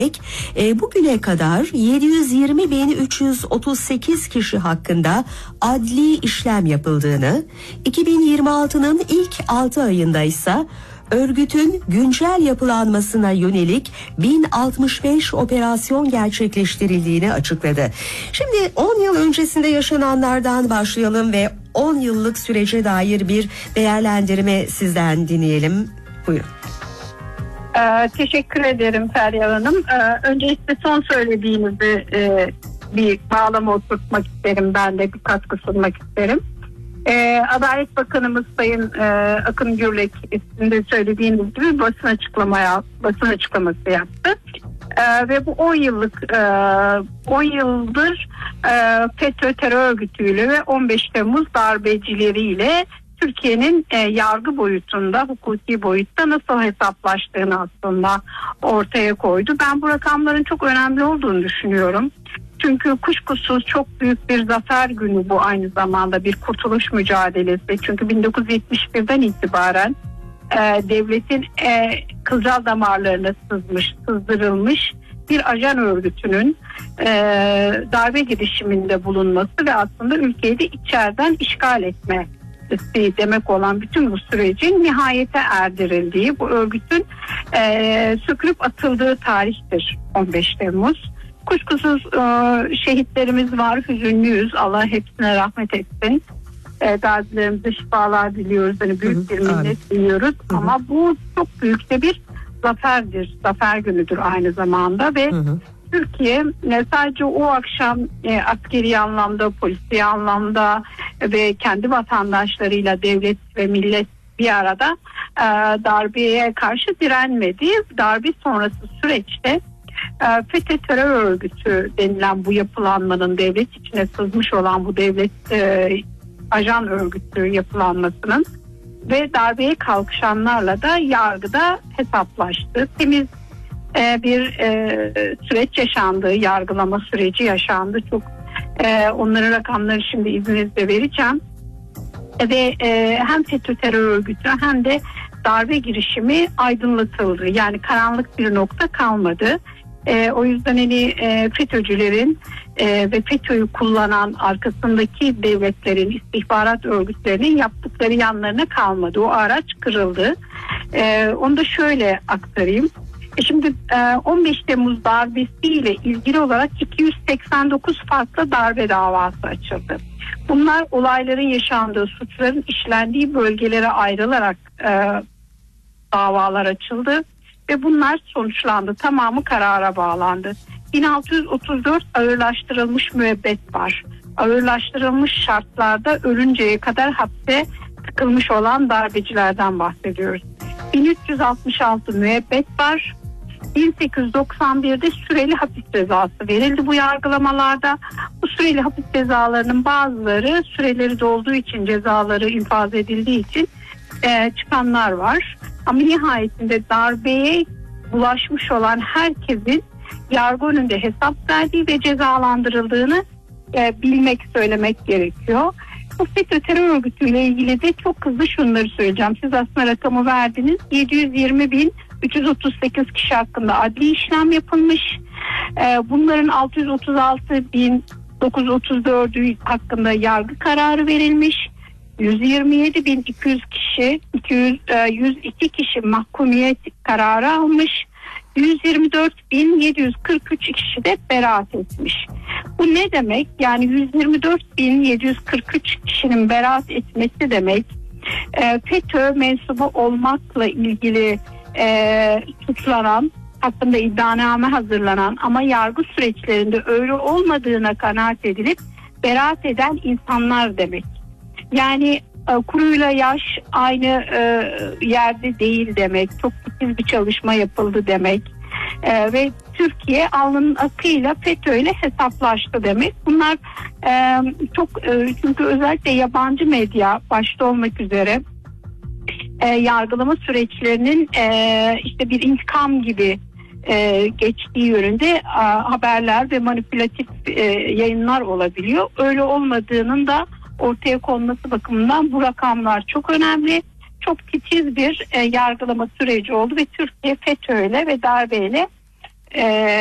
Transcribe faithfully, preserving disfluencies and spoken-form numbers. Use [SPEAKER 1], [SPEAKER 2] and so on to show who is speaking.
[SPEAKER 1] E, bugüne kadar yedi yüz yirmi bin üç yüz otuz sekiz kişi hakkında adli işlem yapıldığını, iki bin yirmi altının ilk altı ayında ise örgütün güncel yapılanmasına yönelik bin altmış beş operasyon gerçekleştirildiğini açıkladı. Şimdi on yıl öncesinde yaşananlardan başlayalım ve on yıllık sürece dair bir değerlendirme sizden dinleyelim. Buyurun.
[SPEAKER 2] Ee, teşekkür ederim Feryal Hanım. Ee, öncelikle son söylediğinizi e, bir bağlama oturtmak isterim. Ben de bir katkı sunmak isterim. Ee, Adalet Bakanımız Sayın e, Akın Gürlek sizin de söylediğiniz gibi basın açıklamaya basın açıklaması yaptı. Ee, ve bu on yıllık on yıldır e, FETÖ terör örgütüyle ve on beş Temmuz darbecileriyle Türkiye'nin e, yargı boyutunda, hukuki boyutta nasıl hesaplaştığını aslında ortaya koydu. Ben bu rakamların çok önemli olduğunu düşünüyorum. Çünkü kuşkusuz çok büyük bir zafer günü bu, aynı zamanda bir kurtuluş mücadelesi. Çünkü bin dokuz yüz yetmiş birden itibaren e, devletin e, kılcal damarlarına sızmış, sızdırılmış bir ajan örgütünün e, darbe girişiminde bulunması ve aslında ülkeyi de içeriden işgal etme demek olan bütün bu sürecin nihayete erdirildiği, bu örgütün e, sökülüp atıldığı tarihtir on beş Temmuz. Kuşkusuz e, şehitlerimiz var, hüzünlüyüz. Allah hepsine rahmet etsin. E, gazilerimize şifalar diliyoruz. Hani büyük bir minnet diliyoruz. Hı hı. Ama bu çok büyük de bir zaferdir. Zafer günüdür aynı zamanda ve hı hı. Türkiye sadece o akşam e, askeri anlamda, polisi anlamda ve kendi vatandaşlarıyla devlet ve millet bir arada e, darbeye karşı direnmedi. Darbe sonrası süreçte e, FETÖ terör örgütü denilen bu yapılanmanın, devlet içine sızmış olan bu devlet e, ajan örgütü yapılanmasının ve darbeye kalkışanlarla da yargıda hesaplaştı. Temiz bir e, süreç yaşandı, yargılama süreci yaşandı. Çok e, onların rakamları şimdi izninizle vereceğim. Ve e, hem FETÖ terör örgütü hem de darbe girişimi aydınlatıldı. Yani karanlık bir nokta kalmadı. E, o yüzden hani e, FETÖ'cülerin e, ve FETÖ'yü kullanan arkasındaki devletlerin, istihbarat örgütlerinin yaptıkları yanlarına kalmadı. O araç kırıldı. E, onu da şöyle aktarayım. Şimdi on beş Temmuz darbesiyle ilgili olarak iki yüz seksen dokuz farklı darbe davası açıldı. Bunlar olayların yaşandığı, suçların işlendiği bölgelere ayrılarak e, davalar açıldı ve bunlar sonuçlandı. Tamamı karara bağlandı. bin altı yüz otuz dört ağırlaştırılmış müebbet var. Ağırlaştırılmış şartlarda ölünceye kadar hapse tıkılmış olan darbecilerden bahsediyoruz. bin üç yüz altmış altı müebbet var. bin sekiz yüz doksan birde süreli hapis cezası verildi bu yargılamalarda. Bu süreli hapis cezalarının bazıları süreleri dolduğu için, cezaları infaz edildiği için e, çıkanlar var. Ama nihayetinde darbeye bulaşmış olan herkesin yargı önünde hesap verdiği ve cezalandırıldığını e, bilmek, söylemek gerekiyor. Bu FETÖ terör örgütüyle ilgili de çok hızlı şunları söyleyeceğim. Siz aslında rakamı verdiniz. yedi yüz yirmi bin üç yüz otuz sekiz kişi hakkında adli işlem yapılmış. Bunların altı yüz otuz altı bin dokuz yüz otuz dördü hakkında yargı kararı verilmiş. yüz yirmi yedi bin iki yüz kişi, iki yüz, yüz iki kişi mahkumiyet kararı almış. yüz yirmi dört bin yedi yüz kırk üç kişi de beraat etmiş. Bu ne demek? Yani yüz yirmi dört bin yedi yüz kırk üç kişinin beraat etmesi demek, FETÖ mensubu olmakla ilgili E, suçlanan, hakkında iddianame hazırlanan ama yargı süreçlerinde öyle olmadığına kanaat edilip beraat eden insanlar demek. Yani e, kuruyla yaş aynı e, yerde değil demek. Çok titiz bir çalışma yapıldı demek. E, ve Türkiye alnının akıyla FETÖ ile hesaplaştı demek. Bunlar e, çok e, çünkü özellikle yabancı medya başta olmak üzere E, yargılama süreçlerinin e, işte bir intikam gibi e, geçtiği yönünde e, haberler ve manipülatif e, yayınlar olabiliyor. Öyle olmadığının da ortaya konması bakımından bu rakamlar çok önemli. Çok titiz bir e, yargılama süreci oldu ve Türkiye FETÖ'yle ve darbeyle E,